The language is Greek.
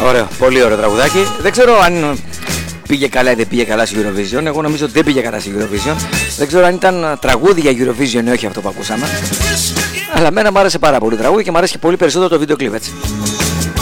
Ωραίο, πολύ ωραίο τραγουδάκι. Δεν ξέρω αν πήγε καλά ή δεν πήγε καλά στη Eurovision. Εγώ νομίζω ότι δεν πήγε καλά στη Eurovision. Δεν ξέρω αν ήταν τραγούδι για Eurovision ή όχι αυτό που ακούσαμε. Αλλά εμένα μου άρεσε πάρα πολύ τραγούδι και μου αρέσει και πολύ περισσότερο το βίντεο κλιπ, έτσι.